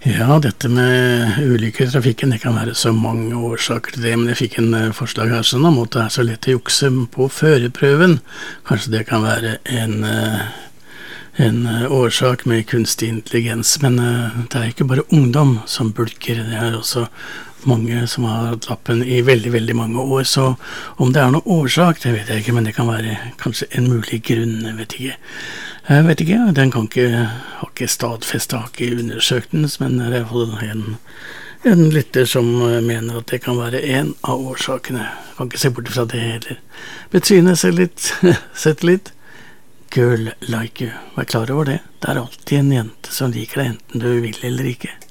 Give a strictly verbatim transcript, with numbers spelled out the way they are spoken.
Ja, dette med ulykker i trafikken, det kan være så mange årsaker til det, men jeg fikk en eh, forslag her sånn om at det er så lett å jukse på førerprøven. Kanskje det kan være en, eh, en eh, årsak med kunstig intelligens, men eh, det er ikke bare ungdom som bulker, det er også mange som har hatt lappen i veldig, veldig mange år, så om det er noen årsak, det vet jeg ikke, men det kan være kanskje en mulig grunn, jeg vet ikke. Jeg vet ikke, den kan ikke, har ikke stadfestet, har ikke undersøkt den, men det er i hvert fall en, en lytter som mener at det kan være en av årsakene. Jeg kan ikke se bort fra det heller. Betryne seg litt, sett litt. Girl like you, vær klar over det. Det er alltid en jente som liker deg, enten du vil eller ikke.